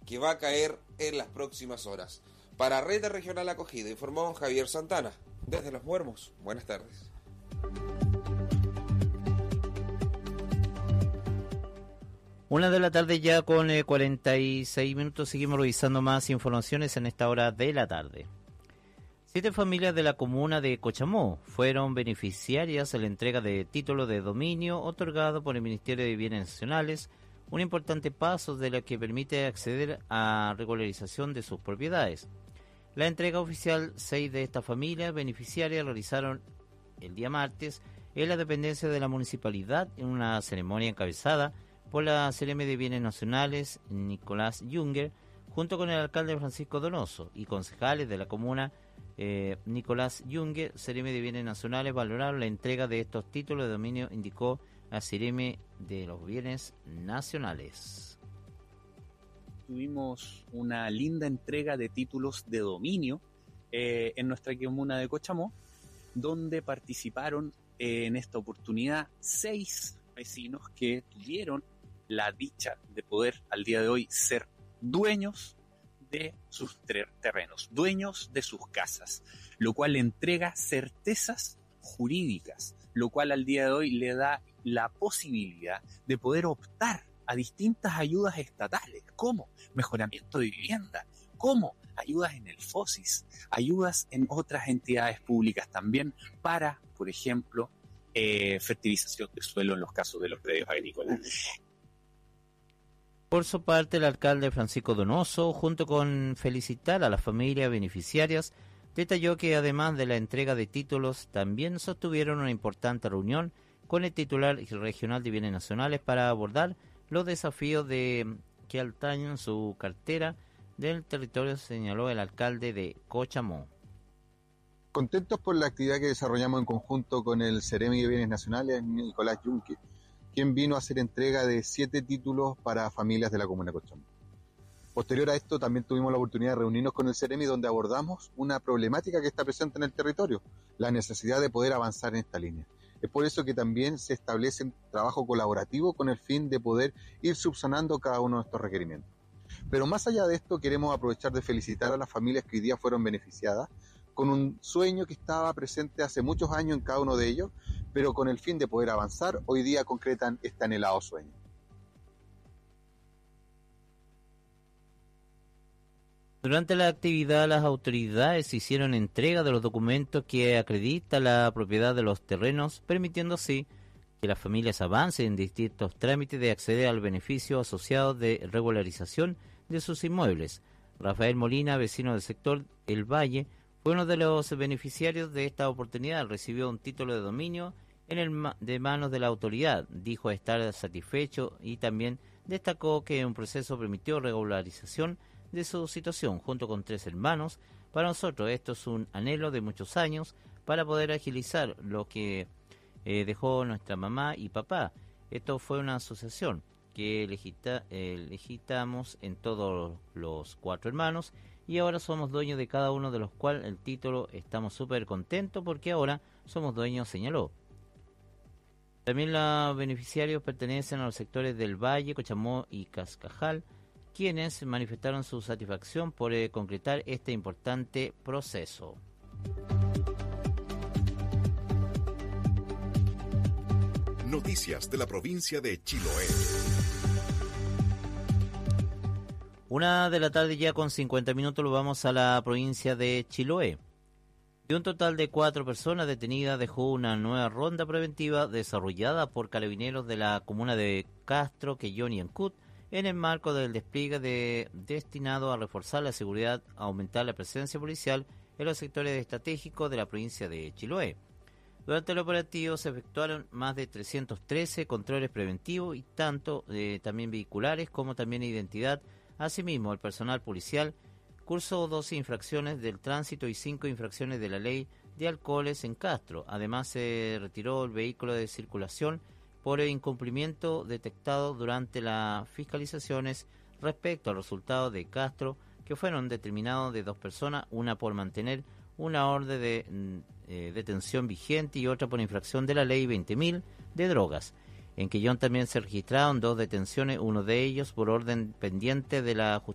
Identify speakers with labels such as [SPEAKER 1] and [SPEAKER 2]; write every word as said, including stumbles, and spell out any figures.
[SPEAKER 1] que va a caer en las próximas horas. Para Red Regional Acogida, informó Javier Santana, desde Los Muermos. Buenas tardes.
[SPEAKER 2] Una de la tarde ya con eh, cuarenta y seis minutos, seguimos revisando más informaciones en esta hora de la tarde. Siete familias de la comuna de Cochamó fueron beneficiarias de la entrega de título de dominio otorgado por el Ministerio de Bienes Nacionales, un importante paso de la que permite acceder a regularización de sus propiedades. La entrega oficial, seis de estas familias beneficiarias realizaron el día martes en la dependencia de la municipalidad en una ceremonia encabezada por la C R M de Bienes Nacionales, Nicolás Junger, junto con el alcalde Francisco Donoso y concejales de la comuna. Eh, Nicolás Junger, C R M de Bienes Nacionales, valoraron la entrega de estos títulos de dominio, indicó a C R M de los Bienes Nacionales.
[SPEAKER 3] Tuvimos una linda entrega de títulos de dominio eh, en nuestra comuna de Cochamó, donde participaron eh, en esta oportunidad seis vecinos que tuvieron la dicha de poder al día de hoy ser dueños de sus terrenos, dueños de sus casas, lo cual le entrega certezas jurídicas, lo cual al día de hoy le da la posibilidad de poder optar a distintas ayudas estatales, como mejoramiento de vivienda, como ayudas en el FOSIS, ayudas en otras entidades públicas también para, por ejemplo, eh, fertilización de suelo en los casos de los predios agrícolas.
[SPEAKER 2] Por su parte, el alcalde Francisco Donoso, junto con felicitar a las familias beneficiarias, detalló que además de la entrega de títulos, también sostuvieron una importante reunión con el titular regional de Bienes Nacionales para abordar los desafíos de que atañen su cartera del territorio, señaló el alcalde de Cochamó.
[SPEAKER 4] Contentos por la actividad que desarrollamos en conjunto con el C R M de Bienes Nacionales, Nicolás Junger, quien vino a hacer entrega de siete títulos para familias de la comuna de Cochamó. Posterior a esto, también tuvimos la oportunidad de reunirnos con el C R M, donde abordamos una problemática que está presente en el territorio, la necesidad de poder avanzar en esta línea. Es por eso que también se establece un trabajo colaborativo con el fin de poder ir subsanando cada uno de estos requerimientos. Pero más allá de esto, queremos aprovechar de felicitar a las familias que hoy día fueron beneficiadas con un sueño que estaba presente hace muchos años en cada uno de ellos, pero con el fin de poder avanzar, hoy día concretan este anhelado sueño.
[SPEAKER 2] Durante la actividad, las autoridades hicieron entrega de los documentos que acreditan la propiedad de los terrenos, permitiendo así que las familias avancen en distintos trámites de acceder al beneficio asociado de regularización de sus inmuebles. Rafael Molina, vecino del sector El Valle, fue uno de los beneficiarios de esta oportunidad. Recibió un título de dominio en el ma- de manos de la autoridad. Dijo estar satisfecho y también destacó que un proceso permitió regularización de su situación junto con tres hermanos. Para nosotros esto es un anhelo de muchos años para poder agilizar lo que eh, dejó nuestra mamá y papá. Esto fue una asociación que legita, eh, legitamos en todos los cuatro hermanos y ahora somos dueños de cada uno de los cuales el título. Estamos súper contentos porque ahora somos dueños, señaló. También los beneficiarios pertenecen a los sectores del Valle, Cochamó y Cascajal, quienes manifestaron su satisfacción por eh, concretar este importante proceso.
[SPEAKER 5] Noticias de la provincia de Chiloé.
[SPEAKER 2] Una de la tarde ya con cincuenta minutos, lo vamos a la provincia de Chiloé. De un total de cuatro personas detenidas, dejó una nueva ronda preventiva desarrollada por carabineros de la comuna de Castro, Quellón y Ancud, en el marco del despliegue de, destinado a reforzar la seguridad, aumentar la presencia policial en los sectores estratégicos de la provincia de Chiloé. Durante el operativo se efectuaron más de trescientos trece controles preventivos y tanto eh, también vehiculares como también de identidad. Asimismo, el personal policial cursó doce infracciones del tránsito y cinco infracciones de la ley de alcoholes en Castro. Además, se retiró el vehículo de circulación por el incumplimiento detectado durante las fiscalizaciones respecto al resultado de Castro, que fueron determinados de dos personas, una por mantener una orden de eh, detención vigente y otra por infracción de la ley veinte mil de drogas. En Quellón también se registraron dos detenciones, uno de ellos por orden pendiente de la justicia